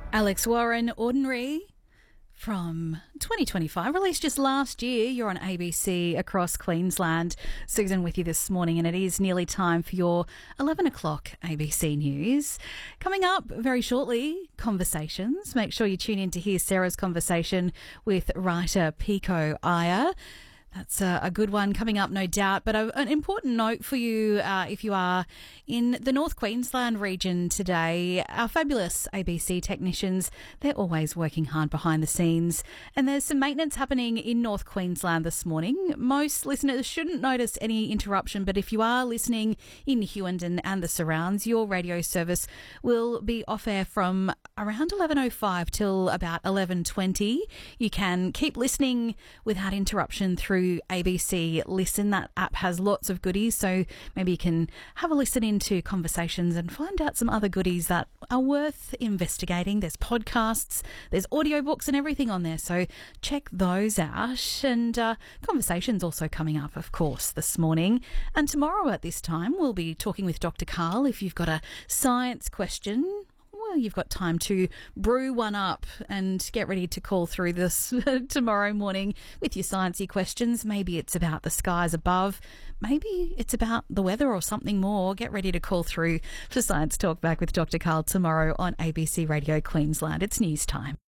Alex Warren, Ordinary, from 2025, released just last year. You're on ABC across Queensland. Susan with you this morning, and it is nearly time for your 11 o'clock ABC News. Coming up very shortly, Conversations. Make sure you tune in to hear Sarah's conversation with writer Pico Iyer. That's a good one coming up, no doubt. But an important note for you if you are in the North Queensland region today, our fabulous ABC technicians, they're always working hard behind the scenes. And there's some maintenance happening in North Queensland this morning. Most listeners shouldn't notice any interruption, but if you are listening in Hughenden and the surrounds, your radio service will be off air from around 11:05 till about 11:20. You can keep listening without interruption through ABC Listen. That app has lots of goodies, so maybe you can have a listen into Conversations and find out some other goodies that are worth investigating. There's podcasts, there's audiobooks and everything on there, so check those out. And Conversations also coming up, of course, this morning. And tomorrow at this time, we'll be talking with Dr. Carl. If you've got a science question, well, you've got time to brew one up and get ready to call through this tomorrow morning with your sciencey questions. Maybe it's about the skies above. Maybe it's about the weather or something more. Get ready to call through for Science Talk back with Dr. Carl tomorrow on ABC Radio Queensland. It's news time.